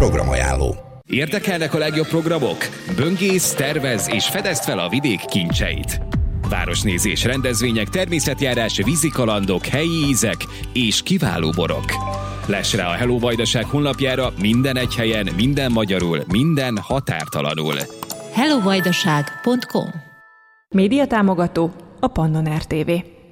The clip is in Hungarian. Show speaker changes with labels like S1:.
S1: programajánló.
S2: Érdekelnek a legjobb programok? Böngész, tervez és fedezd fel a vidék kincseit. Városnézés, rendezvények, természetjárás, vízikalandok, helyi ízek és kiváló borok. Less rá a Hello Vajdaság honlapjára minden egy helyen, minden magyarul, minden határtalanul.
S3: hellovajdaság.com.
S4: Médiatámogató a Pannon RTV.